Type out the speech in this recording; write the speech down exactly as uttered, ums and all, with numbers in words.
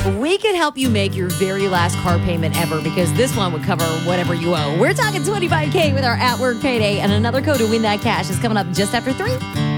we could help you make your very last car payment ever because this one would cover whatever you owe. We're talking twenty-five K with our at-work payday, and another code to win that cash is coming up just after three.